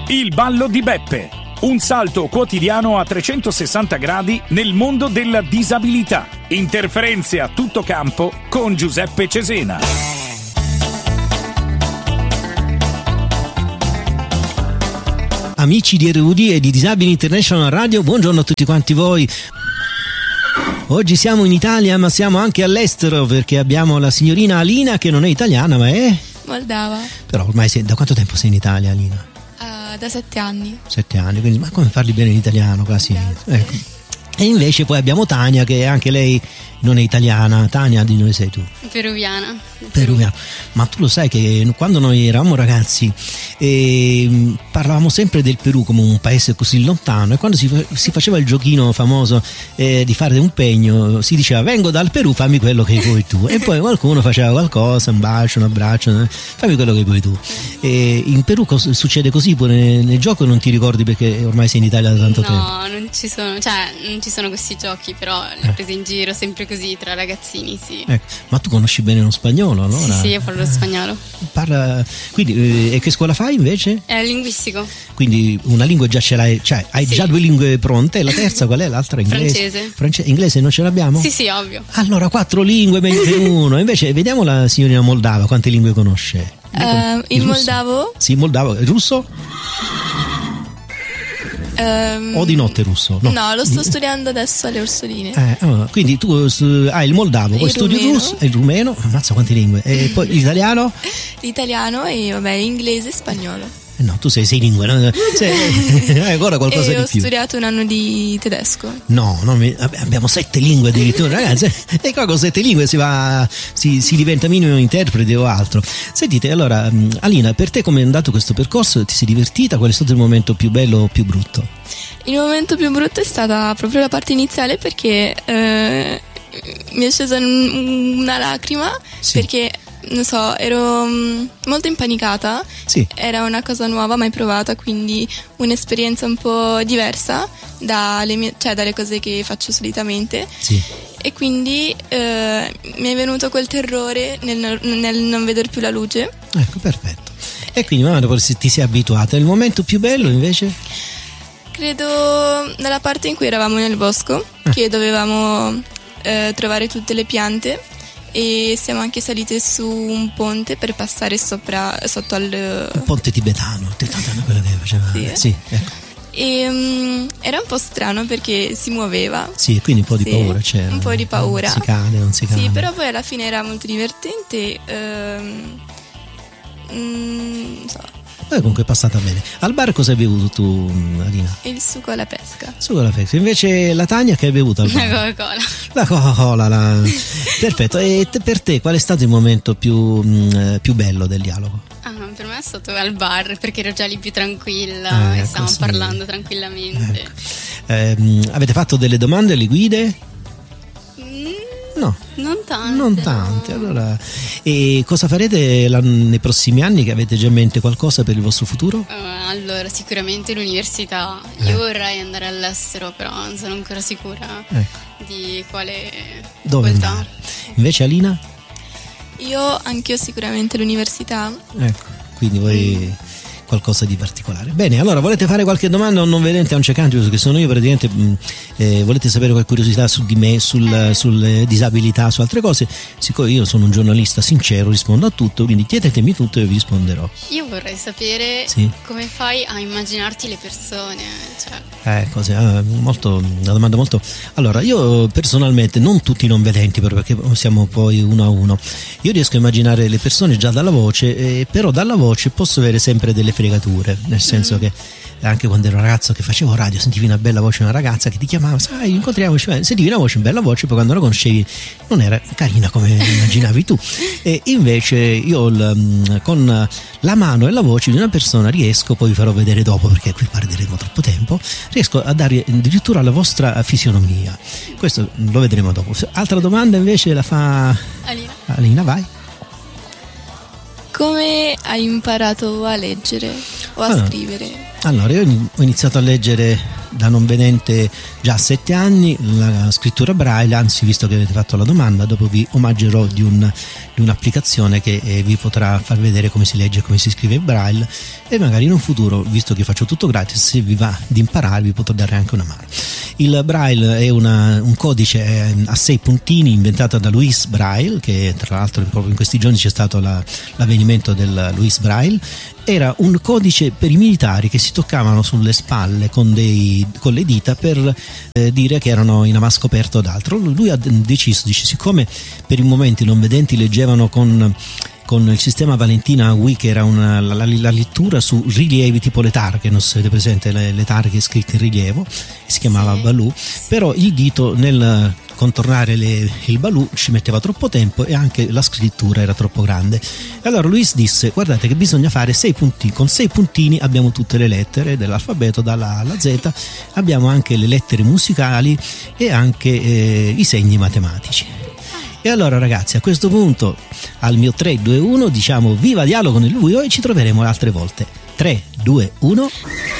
Il ballo di Beppe. Un salto quotidiano a 360 gradi nel mondo della disabilità. Interferenze a tutto campo con Giuseppe Cesena. Amici di Erudi e di Disabili International Radio, buongiorno a tutti quanti voi. Oggi siamo in Italia, ma siamo anche all'estero perché abbiamo la signorina Alina che non è italiana ma è moldava. Però ormai da quanto tempo sei in Italia, Alina? Da 7 anni. 7 anni, quindi ma come parli bene l'italiano quasi? Ecco. E invece poi abbiamo Tania che anche lei non è italiana. Tania, di dove sei tu? Peruviana. Ma tu lo sai che quando noi eravamo ragazzi parlavamo sempre del Perù come un paese così lontano, e quando si faceva il giochino famoso di fare un pegno si diceva vengo dal Perù, fammi quello che vuoi tu, e poi qualcuno faceva qualcosa, un bacio, un abbraccio, fammi quello che vuoi tu. E in Perù succede così pure nel gioco, non ti ricordi perché ormai sei in Italia da tanto tempo? No, non ci sono questi giochi, però le ho prese in giro sempre così tra ragazzini, sì. Ecco. Ma tu conosci bene lo spagnolo, allora? Sì, io parlo spagnolo. Quindi, e che scuola fai invece? È linguistico. Quindi una lingua già ce l'hai, cioè hai sì. Già 2 lingue pronte, la terza qual è? L'altra inglese? Inglese non ce l'abbiamo? Sì, ovvio. Allora 4 lingue meglio che uno. Invece vediamo la signorina Moldava, quante lingue conosce? Il moldavo? Sì, moldavo. Il russo? O di notte russo? No, lo sto studiando adesso alle Orsoline. Quindi tu hai il moldavo, poi studi il russo e il rumeno, ammazza quante lingue, e poi l'italiano? L'italiano e vabbè, inglese e spagnolo. No, tu sei 6 lingue, no? Hai ancora qualcosa di più. Ho studiato un anno di tedesco. No, abbiamo 7 lingue addirittura, ragazzi. E qua con 7 lingue si diventa minimo interprete o altro. Sentite, allora, Alina, per te come è andato questo percorso? Ti sei divertita? Qual è stato il momento più bello o più brutto? Il momento più brutto è stata proprio la parte iniziale perché mi è scesa una lacrima, sì. Perché non so, ero molto impanicata, sì. Era una cosa nuova mai provata, quindi un'esperienza un po' diversa dalle cose che faccio solitamente, sì. E quindi mi è venuto quel terrore nel non vedere più la luce. Ecco, perfetto. E quindi man mano ti sei abituata. Il momento più bello invece? Credo nella parte in cui eravamo nel bosco, che dovevamo trovare tutte le piante. E siamo anche salite su un ponte per passare sotto al... Un ponte tibetano, quello che faceva... Sì, ecco. E era un po' strano perché si muoveva. Sì, quindi un po' di paura c'era. Un po' di paura. Si cade, non si cade. Sì, però poi alla fine era molto divertente. Non so. Comunque è passata bene. Al bar cosa hai bevuto tu, Alina? Il succo alla pesca. Succo alla pesca. Invece la Tania che hai bevuto al bar? La Coca-Cola. La Coca-Cola. Perfetto. E per te qual è stato il momento più bello del dialogo? Per me è stato al bar perché ero già lì più tranquilla e stavamo parlando tranquillamente. Ecco. Avete fatto delle domande alle guide? No, non tante. Allora, e cosa farete nei prossimi anni? Che avete già in mente qualcosa per il vostro futuro? Allora, sicuramente l'università. Io vorrei andare all'estero, però non sono ancora sicura di quale facoltà. Invece Alina? Io anch'io sicuramente l'università. Ecco, quindi voi qualcosa di particolare. Bene, allora volete fare qualche domanda a un non vedente, a un cecante, che sono io praticamente, volete sapere qualche curiosità su di me, sulle disabilità, su altre cose? Siccome io sono un giornalista sincero, rispondo a tutto, quindi chiedetemi tutto e vi risponderò. Io vorrei sapere come fai a immaginarti le persone, una domanda molto... Allora, io personalmente, non tutti i non vedenti, perché siamo poi uno a uno, io riesco a immaginare le persone già dalla voce, però dalla voce posso avere sempre delle fregature, nel senso che anche quando ero ragazzo che facevo radio sentivi una bella voce di una ragazza che ti chiamava, sai, incontriamoci, sentivi una voce, una bella voce, poi quando la conoscevi non era carina come immaginavi tu, e invece io con la mano e la voce di una persona riesco, poi vi farò vedere dopo perché qui perderemo troppo tempo, riesco a dare addirittura la vostra fisionomia, questo lo vedremo dopo. Altra domanda invece la fa Alina, vai. Come hai imparato a leggere o a scrivere? Allora, io ho iniziato a leggere da non vedente già a 7 anni la scrittura braille, anzi, visto che avete fatto la domanda, dopo vi omaggerò di un'applicazione che vi potrà far vedere come si legge e come si scrive braille, e magari in un futuro, visto che faccio tutto gratis, se vi va di imparare vi potrò dare anche una mano. Il braille è un codice a 6 puntini inventato da Louis Braille, che tra l'altro proprio in questi giorni c'è stato l'avvenimento del Louis Braille. Era un codice per i militari che si toccavano sulle spalle con le dita per dire che erano in avanscoperto o d'altro. Lui ha deciso, dice, siccome per i momenti non vedenti leggevano con il sistema Valentina Wii, che era la lettura su rilievi tipo le targhe, non so se avete presente le targhe scritte in rilievo, si chiamava Baloo, però il dito nel contornare il balù ci metteva troppo tempo e anche la scrittura era troppo grande. E allora Luis disse: guardate che bisogna fare 6 puntini, con 6 puntini abbiamo tutte le lettere dell'alfabeto dalla A alla Z, abbiamo anche le lettere musicali e anche i segni matematici. E allora ragazzi, a questo punto al mio 3, 2, 1 diciamo viva dialogo nel buio e ci troveremo altre volte. 3, 2, 1.